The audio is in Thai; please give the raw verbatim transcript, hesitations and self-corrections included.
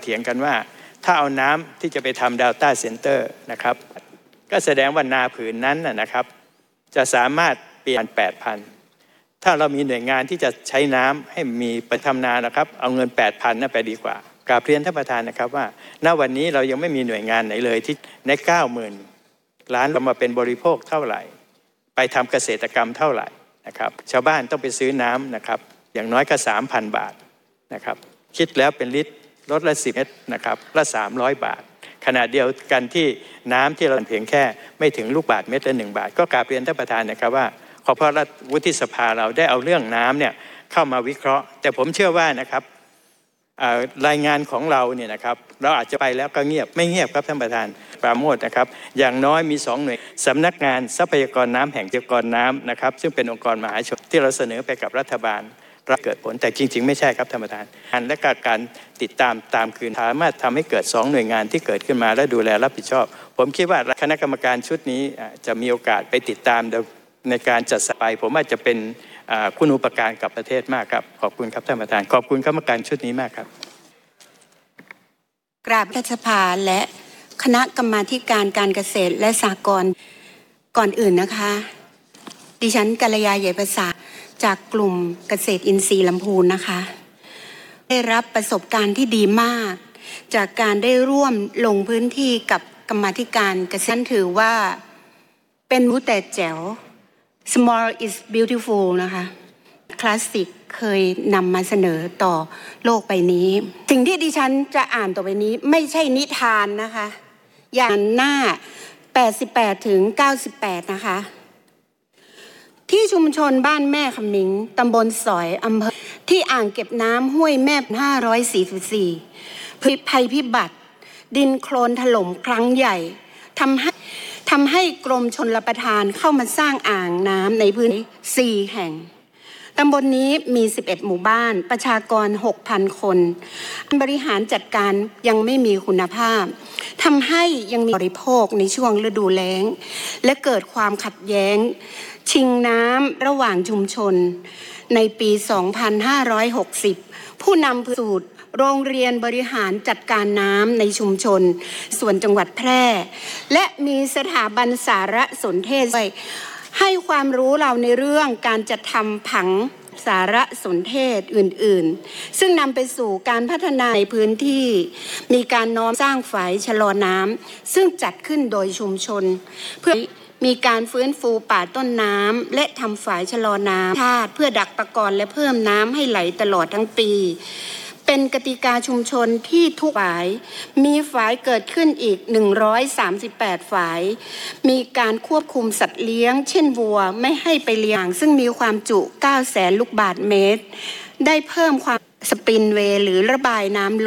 ถียงกันว่าถ้าเอาน้ำที่จะไปทำ Data Center นะครับก็แสดงว่านาผืนนั้นนะครับจะสามารถเปลี่ยน แปดพัน ถ้าเรามีหน่วยงานที่จะใช้น้ำให้มีไปทำนานะครับเอาเงิน แปดพัน นั่นไปดีกว่ากราบเรียนท่านประธานนะครับว่าณวันนี้เรายังไม่มีหน่วยงานไหนเลยที่ใน เก้าหมื่น ล้านเรามาเป็นบริโภคเท่าไหร่ไปทำเกษตรกรรมเท่าไหร่นะครับชาวบ้านต้องไปซื้อน้ำนะครับอย่างน้อยก็ สามพัน บาทนะครับคิดแล้วเป็นลิตรลดละสิบเมตรนะครับละสามร้อยบาทขณะเดียวกันที่น้ำที่เราเพียงแค่ไม่ถึงลูกบาทเมตรละหนึ่งบาทก็กราบเรียนท่านประธานนะครับว่าขอเพราะรัฐวุฒิสภาเราได้เอาเรื่องน้ำเนี่ยเข้ามาวิเคราะห์แต่ผมเชื่อว่านะครับรายงานของเราเนี่ยนะครับเราอาจจะไปแล้วก็เงียบไม่เงียบครับท่านประธานปราโมทนะครับอย่างน้อยมีสองหน่วยสำนักงานทรัพยากรน้ำแห่งทรัพยากรน้ำนะครับซึ่งเป็นองค์กรมหาชนที่เราเสนอไปกับรัฐบาลเกิดผลแต่จริงๆไม่ใช่ครับท่านประธานและการติดตามตามคืนสามารถทำให้เกิดสองหน่วยงานที่เกิดขึ้นมาและดูแลรับผิดชอบผมคิดว่าคณะกรรมการชุดนี้จะมีโอกาสไปติดตามในการจัดสรรไปผมว่าจะเป็นคุณูปการกับประเทศมากครับขอบคุณครับท่านประธานขอบคุณคณะกรรมการชุดนี้มากครับกราบรัฐสภาและคณะกรรมาธิการการเกษตรและสหกรณ์ก่อนอื่นนะคะดิฉันกัลยาใหญ่ภาษาจากกลุ่มเกษตรอินทรีย์ลำพูนนะคะได้รับประสบการณ์ที่ดีมากจากการได้ร่วมลงพื้นที่กับกรรมาธิการเกษตรถือว่าเป็นรู้แต่แจ๋ว small is beautiful นะคะคลาสสิกเคยนำมาเสนอต่อโลกใบนี้สิ่งที่ดิฉันจะอ่านต่อไปนี้ไม่ใช่นิทานนะคะอย่างหน้าแปดสิบแปดถึงเก้าสิบแปดนะคะที่ชุมชนบ้านแม่คำนิงตำบลสอยอำเภอที่อ่างเก็บน้ำห้วยแม่ห้าร้อยสี่สิบสี่ภัยพิบัติดินโคลนถล่มครั้งใหญ่ทำให้ทำให้กรมชลประทานเข้ามาสร้างอ่างน้ำในพื้นที่สี่แห่งตำบลนี้มีสิบเอ็ดหมู่บ้านประชากร หกพัน คนบริหารจัดการยังไม่มีคุณภาพทำให้ยังมีบริโภคในช่วงฤดูแล้งและเกิดความขัดแย้งชิงน้ำระหว่างชุมชนในปี สองพันห้าร้อยหกสิบ ผู้นำสูตรโรงเรียนบริหารจัดการน้ำในชุมชนส่วนจังหวัดแพร่และมีสถาบันสารสนเทศให้ความรู้เราในเรื่องการจัดทำผังสารสนเทศอื่นๆซึ่งนำไปสู่การพัฒนาในพื้นที่มีการน้อมสร้างฝายชะลอน้ำซึ่งจัดขึ้นโดยชุมชนเพื่อมีการฟื้นฟูป่าต้นน้ำและทำฝายชะลอน้ำธาตุเพื่อดักตะกอนและเพิ่มน้ำให้ไหลตลอดทั้งปีเป็นกติกาชุมชนที่ทุกฝายมีฝายเกิดขึ้นอีกหนึ่งร้อยสามสิบแปดฝายมีการควบคุมสัตว์เลี้ยงเช่นวัวไม่ให้ไปเลี้ยงซึ่งมีความจุเก้าแสนลูกบาศก์เมตรได้เพิ่มความสปินเวย์หรือระบายน้ำลง